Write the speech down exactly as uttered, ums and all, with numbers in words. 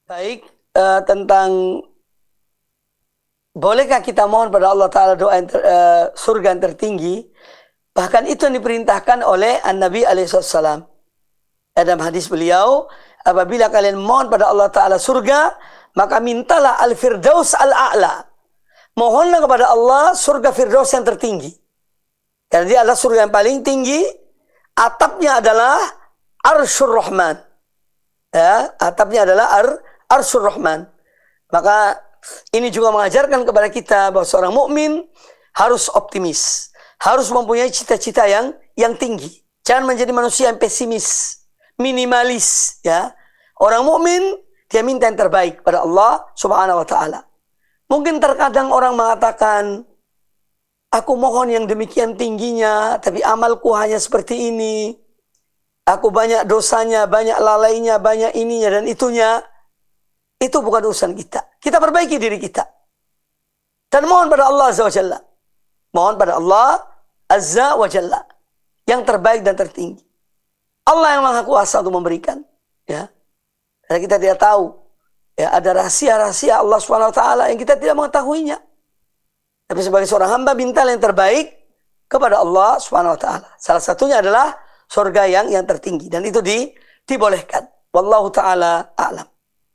Baik, uh, tentang bolehkah kita mohon pada Allah Ta'ala doa yang ter, uh, surga yang tertinggi. Bahkan itu yang diperintahkan oleh An-Nabi alaihi wasallam. Dalam hadis beliau, apabila kalian mohon pada Allah Ta'ala surga, maka mintalah al-firdaus al-a'la. Mohonlah kepada Allah surga firdaus yang tertinggi. Karena dia adalah surga yang paling tinggi. Atapnya adalah Arsyur Rahman. Ya, atapnya adalah ar, Arsyur Rahman. Maka ini juga mengajarkan kepada kita bahwa seorang mukmin harus optimis, harus mempunyai cita-cita yang yang tinggi. Jangan menjadi manusia yang pesimis, minimalis. Ya, orang mukmin dia minta yang terbaik pada Allah Subhanahu Wa Taala. Mungkin terkadang orang mengatakan, aku mohon yang demikian tingginya, tapi amalku hanya seperti ini. Aku banyak dosanya, banyak lalainya, banyak ininya dan itunya. Itu bukan urusan kita. Kita perbaiki diri kita. Dan mohon pada Allah Azza wa Jalla. Mohon pada Allah Azza wa Jalla. Yang terbaik dan tertinggi. Allah yang maha kuasa untuk memberikan. Ya. Karena kita tidak tahu. Ya, ada rahasia-rahasia Allah subhanahu wa taala yang kita tidak mengetahuinya. Tapi sebagai seorang hamba, mintalah yang terbaik kepada Allah subhanahu wa taala. Salah satunya adalah surga yang yang tertinggi. Dan itu di, dibolehkan. Wallahu ta'ala a'lam.